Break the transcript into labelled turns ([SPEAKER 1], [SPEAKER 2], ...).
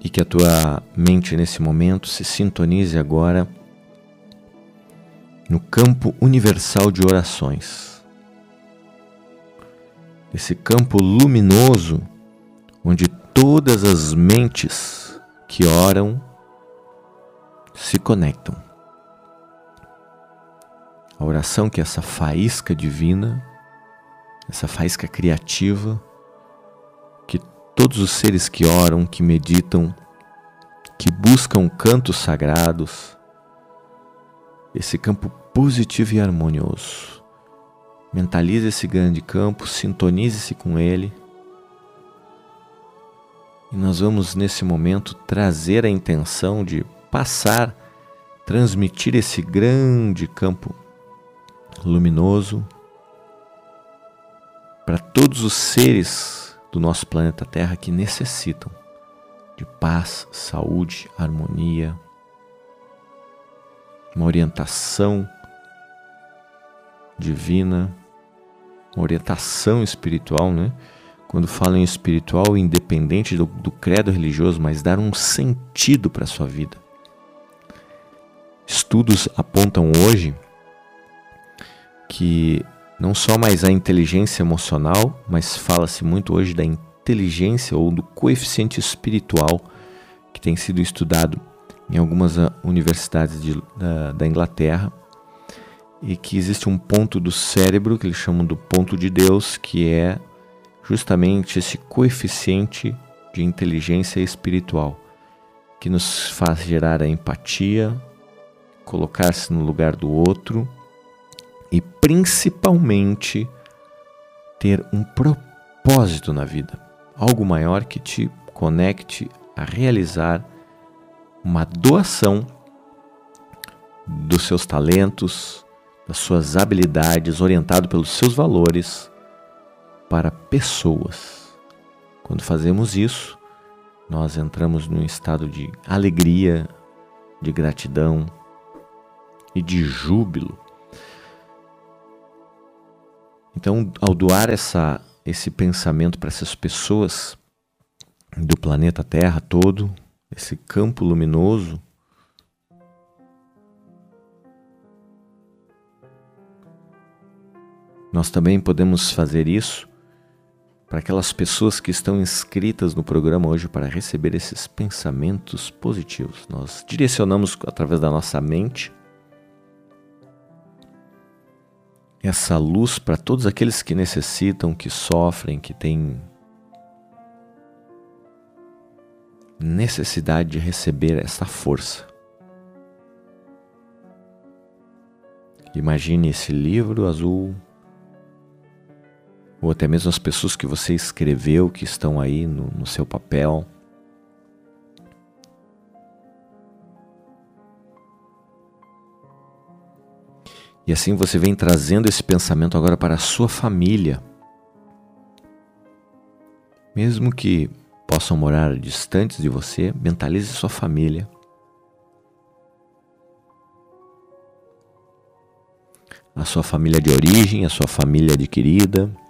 [SPEAKER 1] e que a tua mente nesse momento se sintonize agora no campo universal de orações. Esse campo luminoso onde todas as mentes que oram se conectam. A oração que é essa faísca divina, essa faísca criativa, que todos os seres que oram, que meditam, que buscam cantos sagrados, esse campo positivo e harmonioso. Mentalize esse grande campo, sintonize-se com ele. E nós vamos nesse momento trazer a intenção de passar, transmitir esse grande campo luminoso para todos os seres do nosso planeta Terra que necessitam de paz, saúde, harmonia, uma orientação divina, uma orientação espiritual, né? Quando falo em espiritual, independente do credo religioso, mas dar um sentido para a sua vida. Estudos apontam hoje que não só mais a inteligência emocional, mas fala-se muito hoje da inteligência ou do coeficiente espiritual que tem sido estudado em algumas universidades da Inglaterra, e que existe um ponto do cérebro que eles chamam do ponto de Deus, que é justamente esse coeficiente de inteligência espiritual, que nos faz gerar a empatia, colocar-se no lugar do outro e principalmente ter um propósito na vida, algo maior que te conecte a realizar uma doação dos seus talentos, das suas habilidades, orientado pelos seus valores para pessoas. Quando fazemos isso, nós entramos num estado de alegria, de gratidão e de júbilo. Então, ao doar esse pensamento para essas pessoas do planeta Terra todo, esse campo luminoso, nós também podemos fazer isso para aquelas pessoas que estão inscritas no programa hoje para receber esses pensamentos positivos. Nós direcionamos através da nossa mente essa luz para todos aqueles que necessitam, que sofrem, que têm necessidade de receber essa força. Imagine esse livro azul, ou até mesmo as pessoas que você escreveu, que estão aí no seu papel. E assim você vem trazendo esse pensamento agora para a sua família. Mesmo que possam morar distantes de você, mentalize sua família. A sua família de origem, a sua família adquirida.